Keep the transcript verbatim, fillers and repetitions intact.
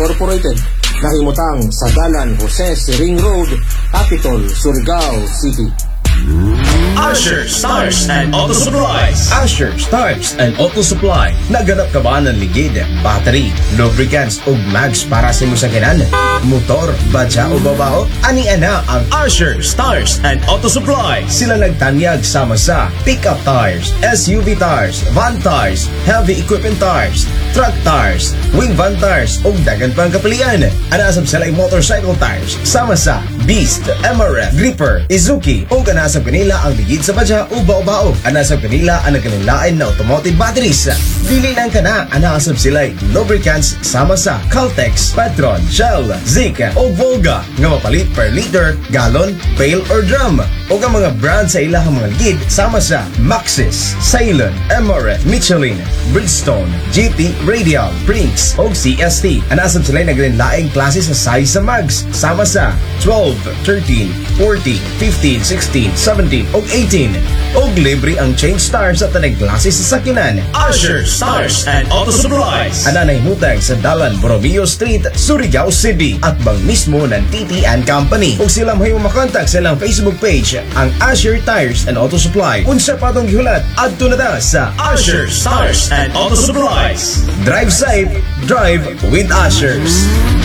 Incorporated. Nahimutang sa Dalan Jose Siring Road, Capitol, Surigao City. Asher Tires and Auto Supplies. Asher Tires and Auto Supply. Naganap ka ba ng ligid, battery, lubricants o mags para sa imo sakyanan, motor, badya o babao? Ani-ana ang Asher Tires and Auto Supply. Sila nagtanyag sama sa pickup tires, S U V tires, van tires, heavy equipment tires, truck tires, wing van tires o dagan pang kapilian. Anasab sila yung motorcycle tires sama sa Beast, M R F, Gripper, Izuki o ganasab kanila ang ligid sa badya o bao-bao. Anasab kanila ang nagkanilain na automotive batteries. Dili lang ka na, anasab sila lubricants sama sa Caltex, Petron, Shell, Zika o Volga nga mapalit per liter, gallon, pail or drum. O ang mga brand sa ilahang mga ligid sama sa Maxxis, Ceylon, M R F, Michelin, Bridgestone, G T, Radial, Brinks o C S T. Anasab sila nagkanilaing klase sa size sa mags sama sa twelve, thirteen, fourteen, fifteen, sixteen, seventeen o eighteen. O libre ang change stars sa tanang klase sa sakyanan. Asher Tires and Auto Supplies. Ananay hutang sa Dalan Borromeo Street, Surigao City at bang mismo ng T T and Company. Kung sila may makontak sa ilang Facebook page, ang Asher Tires and Auto Supply. Unsa pa itong gihulat, adto na ta sa Asher Tires and Auto Supplies. Drive safe, drive with Ashers.